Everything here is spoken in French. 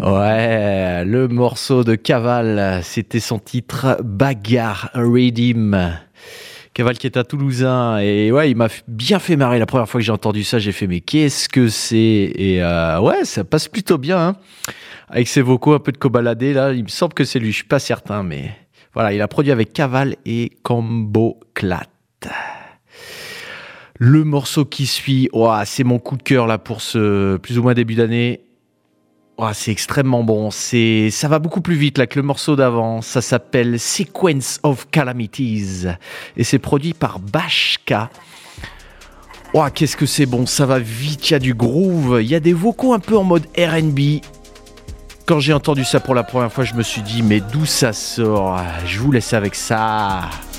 Ouais, le morceau de Caval, c'était son titre Bagarre Redeem. Caval qui est un Toulousain et ouais, il m'a bien fait marrer la première fois que j'ai entendu ça. J'ai fait mais qu'est-ce que c'est? Et ouais, ça passe plutôt bien, hein, avec ses vocaux un peu de cobaladé là. Il me semble que c'est lui, je suis pas certain, mais voilà, il a produit avec Caval et Combo Clat. Le morceau qui suit, ouah, c'est mon coup de cœur là pour ce plus ou moins début d'année. Ouah, c'est extrêmement bon. Ça va beaucoup plus vite là que le morceau d'avant. Ça s'appelle Sequence of Calamities et c'est produit par Bashka. Ouah, qu'est-ce que c'est bon, ça va vite, il y a du groove, il y a des vocaux un peu en mode R&B. Quand j'ai entendu ça pour la première fois, je me suis dit mais d'où ça sort? Je vous laisse avec ça.